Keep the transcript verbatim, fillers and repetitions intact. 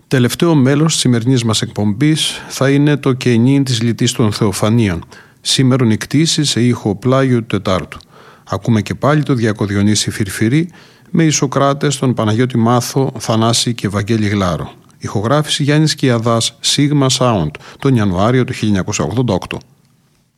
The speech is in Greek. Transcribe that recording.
Τελευταίο μέλος της σημερινής μας εκπομπής θα είναι το «Καινή της Λυτής των Θεοφανίων», σήμερα νυκτήσει σε ήχο Πλάγιο του Τετάρτου. Ακούμε και πάλι το Διακοδιονύση Φυρφυρή με Ισοκράτες τον Παναγιώτη Μάθο, Θανάση και Βαγγέλη Γλάρο. Ηχογράφηση Γιάννης Κιαδάς, Sigma Sound, τον Ιανουάριο του χίλια εννιακόσια ογδόντα οκτώ.